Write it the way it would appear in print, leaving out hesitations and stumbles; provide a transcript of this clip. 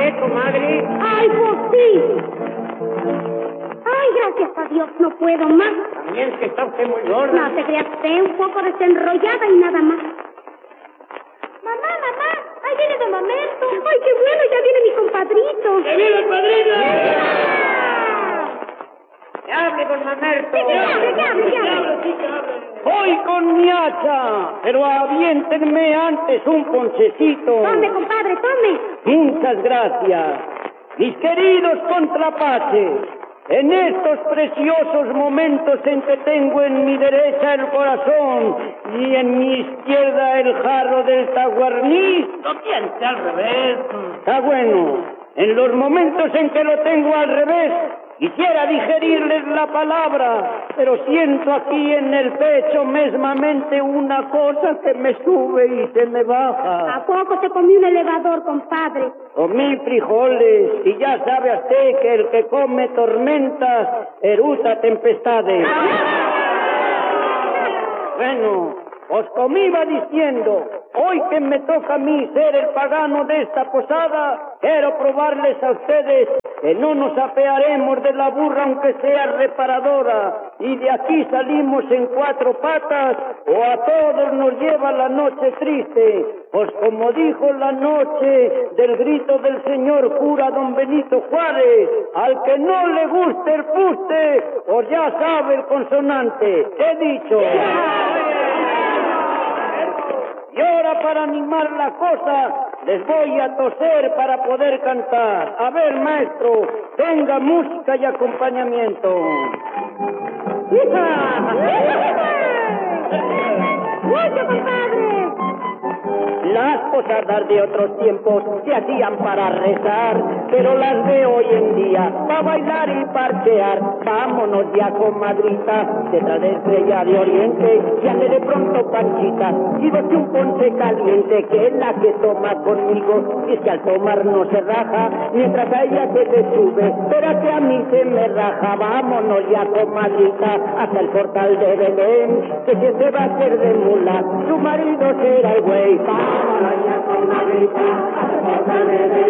qué, comadre? ¡Ay, pues sí! ¡Ay, gracias a Dios, no puedo más! También que está usted muy gorda. No se crea usted, un poco desenrollada y nada más. ¡Mamá, mamá! ¡Ahí viene don Mamerto! ¡Ay, qué bueno! ¡Ya viene mi compadrito! ¡Que viva el padrino! ¡Que hable, don Mamerto! Sí, que hable. Voy con mi hacha, pero aviéntenme antes un ponchecito. Tome, compadre, tome. Muchas gracias. Mis queridos contrapaches, en estos preciosos momentos en que tengo en mi derecha el corazón y en mi izquierda el jarro del taguarniz. No piense al revés. Está bueno. En los momentos en que lo tengo al revés, quisiera digerirles la palabra, pero siento aquí en el pecho mesmamente una cosa que me sube y se me baja. ¿A poco se comió un elevador, compadre? Comí frijoles, y ya sabe usted que el que come tormentas eruta tempestades. Bueno, os como iba diciendo, hoy que me toca a mí ser el pagano de esta posada, quiero probarles a ustedes que no nos apearemos de la burra aunque sea reparadora, y de aquí salimos en 4 patas, o a todos nos lleva la noche triste, pues como dijo la noche del grito del señor cura don Benito Juárez, al que no le guste el fuste, pues ya sabe el consonante. He dicho. Y ahora, para animar la cosa, les voy a toser para poder cantar. A ver, maestro, tenga música y acompañamiento. ¡Mucho, compadre! Las posadas de otros tiempos se hacían para rezar, pero las de hoy en día para bailar y parchear. Vámonos ya, comadrita, detrás de Estrella de Oriente, y ande de pronto Panchita, sírvete un ponche caliente, que es la que toma conmigo, y es que al tomar no se raja, mientras a ella se le sube, pero que a mí se me raja. Vámonos ya, comadrita, hasta el portal de Belén, que si se va a hacer de mula, su marido será el güey. Vámonos ya, comadrita, hasta el portal de Belén.